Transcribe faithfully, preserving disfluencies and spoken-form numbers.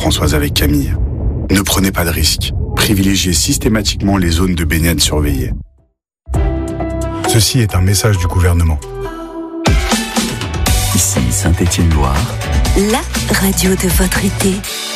Françoise avec Camille. Ne prenez pas de risques. Privilégiez systématiquement les zones de baignade surveillées. Ceci est un message du gouvernement. Ici Saint-Étienne-Loire. La radio de votre été.